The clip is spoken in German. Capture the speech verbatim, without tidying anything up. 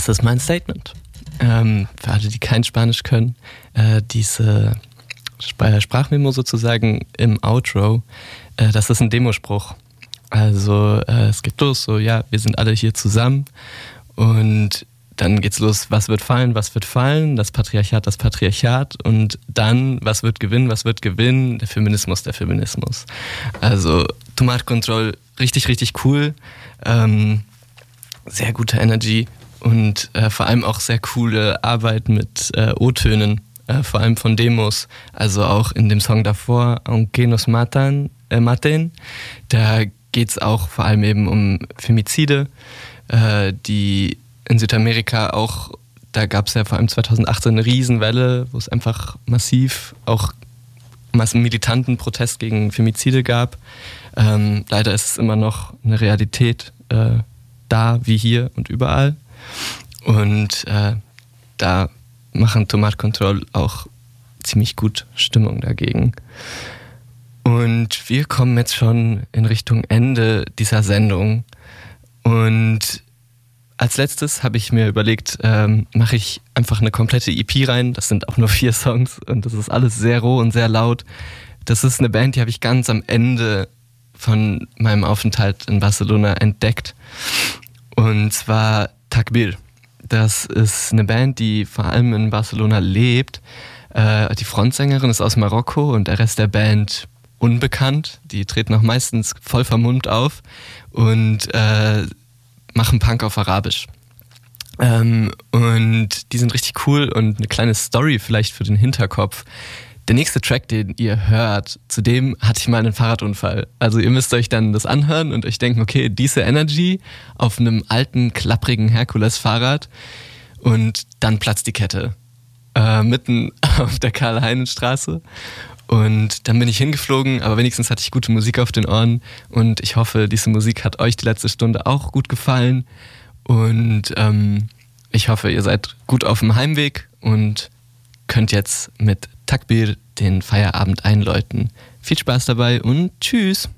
das ist mein Statement. Ähm, für alle, die kein Spanisch können, äh, diese Sp- Sprachmemo sozusagen im Outro, äh, das ist ein Demospruch. Also äh, es geht los, so ja, wir sind alle hier zusammen und dann geht's los, was wird fallen, was wird fallen, das Patriarchat, das Patriarchat und dann, was wird gewinnen, was wird gewinnen, der Feminismus, der Feminismus. Also Tomar Control, richtig, richtig cool, ähm, sehr gute Energy und äh, vor allem auch sehr coole Arbeit mit äh, O-Tönen, äh, vor allem von Demos, also auch in dem Song davor, Aunque nos matan, äh, maten, da geht's auch vor allem eben um Femizide, äh, die in Südamerika auch, da gab es ja vor allem zweitausendachtzehn eine Riesenwelle, wo es einfach massiv auch massiv militanten Protest gegen Femizide gab. Ähm, leider ist es immer noch eine Realität äh, da, wie hier und überall. Und äh, da machen Tomar Control auch ziemlich gut Stimmung dagegen. Und wir kommen jetzt schon in Richtung Ende dieser Sendung. Und als letztes habe ich mir überlegt, ähm, mache ich einfach eine komplette E P rein. Das sind auch nur vier Songs und das ist alles sehr roh und sehr laut. Das ist eine Band, die habe ich ganz am Ende von meinem Aufenthalt in Barcelona entdeckt. Und zwar Takbir. Das ist eine Band, die vor allem in Barcelona lebt. Äh, die Frontsängerin ist aus Marokko und der Rest der Band unbekannt. Die treten auch meistens voll vermummt auf und äh, machen Punk auf Arabisch. Ähm, und die sind richtig cool und eine kleine Story vielleicht für den Hinterkopf. Der nächste Track, den ihr hört, zu dem hatte ich mal einen Fahrradunfall. Also ihr müsst euch dann das anhören und euch denken, okay, diese Energy auf einem alten, klapprigen Herkules-Fahrrad und dann platzt die Kette. Äh, mitten auf der Karl-Heinen-Straße. Und dann bin ich hingeflogen, aber wenigstens hatte ich gute Musik auf den Ohren und ich hoffe, diese Musik hat euch die letzte Stunde auch gut gefallen und ähm, ich hoffe, ihr seid gut auf dem Heimweg und könnt jetzt mit Takbir den Feierabend einläuten. Viel Spaß dabei und tschüss!